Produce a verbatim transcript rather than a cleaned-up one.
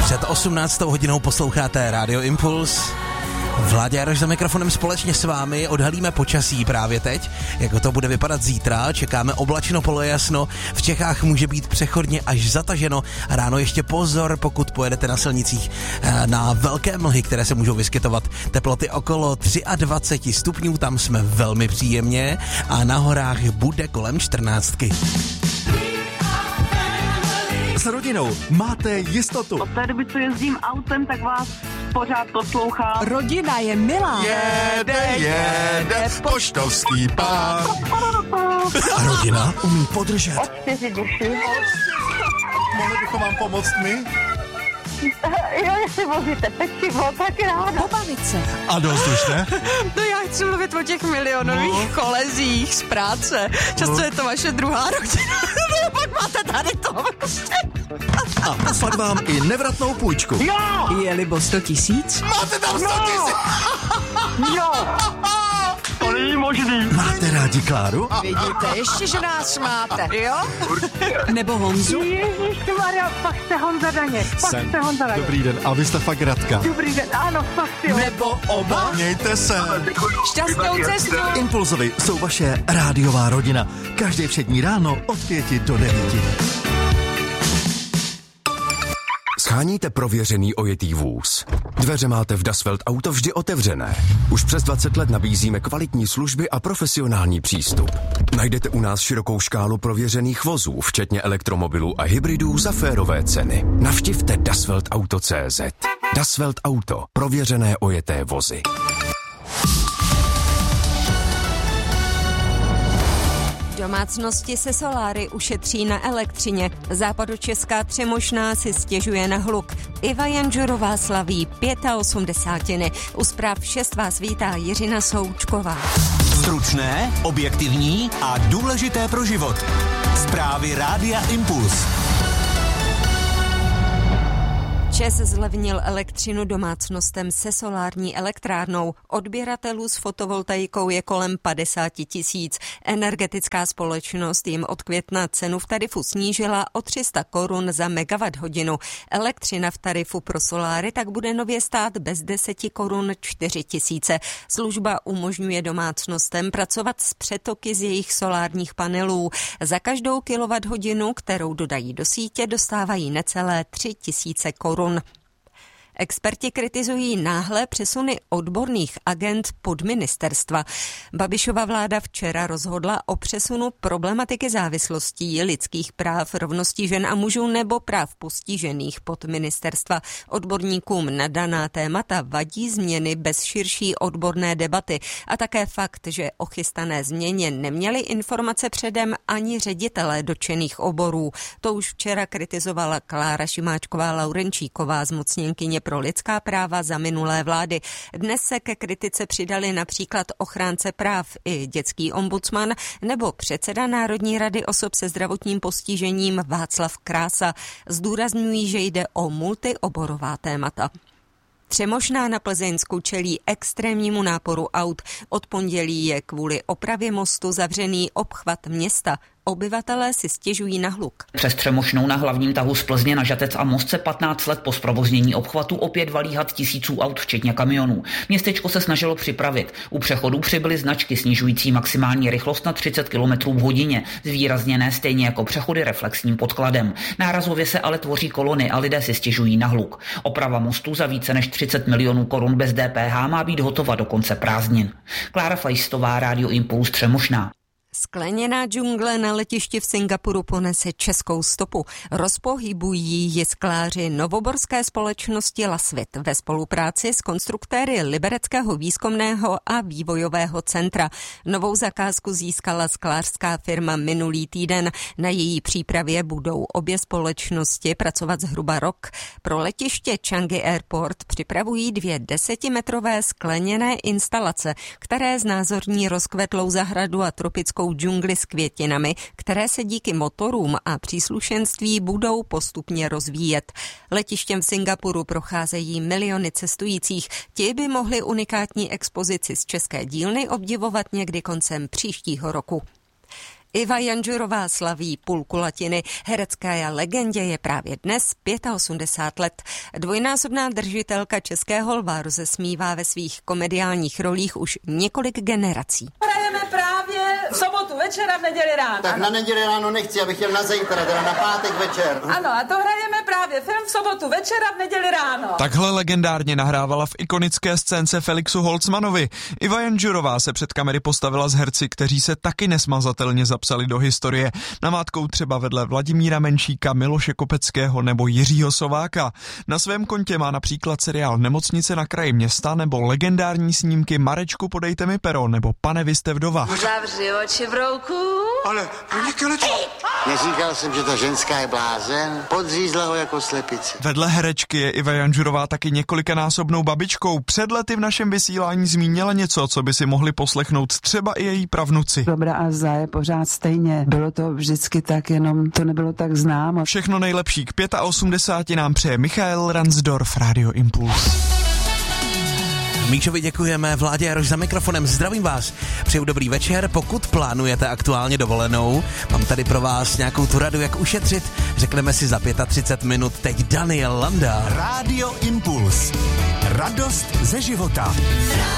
Před osmnáctou hodinou posloucháte Radio Impuls. Vláďa Jaroš za mikrofonem společně s vámi odhalíme počasí právě teď, jak to bude vypadat zítra. Čekáme oblačno, polojasno, v Čechách může být přechodně až zataženo. Ráno ještě pozor, pokud pojedete na silnicích na velké mlhy, které se můžou vyskytovat. Teploty okolo dvacet tři stupňů, tam jsme velmi příjemně a na horách bude kolem čtrnáctky. S rodinou máte jistotu. Od té doby, co jezdím autem, tak vás pořád poslouchám. Rodina je milá. Jede, jede, poštovský pán. A rodina umí podržet. Od čtyři děši. Mohli bychom vám pomoct my? Jo, jestli vozíte pečivo, tak ráda. Pobavit se. A dost už, ne? No já chci mluvit o těch milionových no. kolezích z práce. Často no. je to vaše druhá rodina. No pak máte tady to. A poslat vám i nevratnou půjčku. Jo! Je libo sto tisíc? Máte tam sto tisíc! Jo! To není možný. Máte rádi Kláru? Vidíte, ještě, že nás máte, jo? Nebo Honzu? Ježišmarja, fakt jste Honza Daně. Fakt Jsem. jste Honza Daně. Dobrý den, a vy jste fakt Radka. Dobrý den, ano, fakt jo. Nebo oba? Mějte se. Šťastnou cestu. Impulzovi jsou vaše rádiová rodina. Každý všední ráno od pěti do devíti. Sháníte prověřený ojetý vůz. Dveře máte v Das Welt Auto vždy otevřené. Už přes dvacet let nabízíme kvalitní služby a profesionální přístup. Najdete u nás širokou škálu prověřených vozů, včetně elektromobilů a hybridů za férové ceny. Navštivte dasweltauto tečka cé zet. Das Welt Auto. Prověřené ojeté vozy. Domácnosti se soláry ušetří na elektřině. Západočeská Třemošná si stěžuje na hluk. Iva Janžurová slaví osmdesátiny. U zpráv šest vás vítá Jiřina Součková. Stručné, objektivní a důležité pro život. Zprávy Rádia Impuls. ČEZ zlevnil elektřinu domácnostem se solární elektrárnou. Odběratelů s fotovoltaikou je kolem padesát tisíc. Energetická společnost jim od května cenu v tarifu snížila o tři sta korun za megawatt hodinu. Elektřina v tarifu pro soláry tak bude nově stát bez deset korun čtyři tisíce. Služba umožňuje domácnostem pracovat s přetoky z jejich solárních panelů. Za každou kilowatt hodinu, kterou dodají do sítě, dostávají necelé tři tisíce korun. Experti kritizují náhlé přesuny odborných agent pod ministerstva. Babišova vláda včera rozhodla o přesunu problematiky závislostí, lidských práv, rovností žen a mužů nebo práv postižených pod ministerstva. Odborníkům na daná témata vadí změny bez širší odborné debaty a také fakt, že o chystané změně neměli informace předem ani ředitelé dotčených oborů. To už včera kritizovala Klára Šimáčková-Laurenčíková, zmocněnkyně pro lidská práva za minulé vlády. Dnes se ke kritice přidali například ochránce práv i dětský ombudsman nebo předseda Národní rady osob se zdravotním postižením Václav Krása. Zdůrazňují, že jde o multioborová témata. Třemošná na Plzeňsku čelí extrémnímu náporu aut. Od pondělí je kvůli opravě mostu zavřený obchvat města. Obyvatelé si stěžují na hluk. Přes Třemošnou na hlavním tahu z Plzně na Žatec a Most se patnáct let po zprovoznění obchvatu opět valí had tisíců aut, včetně kamionů. Městečko se snažilo připravit. U přechodů přibyly značky snižující maximální rychlost na třicet kilometrů v hodině, zvýrazněné stejně jako přechody reflexním podkladem. Nárazově se ale tvoří kolony a lidé si stěžují na hluk. Oprava mostu za více než třicet milionů korun bez D P H má být hotova do konce prázdnin. Klára Fajstová, Rádio Impuls, Třemošná. Skleněná džungle na letišti v Singapuru ponese českou stopu. Rozpohybují ji skláři novoborské společnosti Lasvit ve spolupráci s konstruktéry Libereckého výzkumného a vývojového centra. Novou zakázku získala sklářská firma minulý týden. Na její přípravě budou obě společnosti pracovat zhruba rok. Pro letiště Changi Airport připravují dvě desetimetrové skleněné instalace, které znázorní rozkvetlou zahradu a tropickou džungli s květinami, které se díky motorům a příslušenství budou postupně rozvíjet. Letištěm v Singapuru procházejí miliony cestujících. Ti by mohli unikátní expozici z české dílny obdivovat někdy koncem příštího roku. Iva Janžurová slaví půl kulatiny. Herecké legendě je právě dnes osmdesát pět let. Dvojnásobná držitelka Českého lva rozesmívá ve svých komediálních rolích už několik generací. Hrajeme právě v sobotu večer a v neděli ráno. Tak na neděli ráno nechci, abych chtěl na zítra, teda na pátek večer. Ano, a to hrajeme právě film v sobotu večer a v neděli ráno. Takhle legendárně nahrávala v ikonické scénce Felixu Holzmanovi. Iva Janžurová se před kamery postavila s herci, kteří se taky nesmazatelně zapsali do historie. Namátkou třeba vedle Vladimíra Menšíka, Miloše Kopeckého nebo Jiřího Sováka. Na svém kontě má například seriál Nemocnice na kraji města nebo legendární snímky Marečku, podejte mi pero nebo Pane, vy jste vdova. Zavři oči, brouku. Ale, neříkal jsem, že ta ženská je blázen, podřízla ho jako slepici. Vedle herečky je Iva Janžurová taky několikanásobnou babičkou. Před lety v našem vysílání zmínila něco, co by si mohli poslechnout třeba i její pravnuci. Dobra a zlá je pořád stejně. Bylo to vždycky tak, jenom to nebylo tak známo. Všechno nejlepší k osmdesáti pěti nám přeje Michael Ransdorf, Radio Impuls. Míšovi děkujeme, Vládě Jaroš za mikrofonem, zdravím vás, přeju dobrý večer, pokud plánujete aktuálně dovolenou, mám tady pro vás nějakou tu radu, jak ušetřit, řekneme si za třicet pět minut, teď Daniel Landa. Radio Impuls, radost ze života.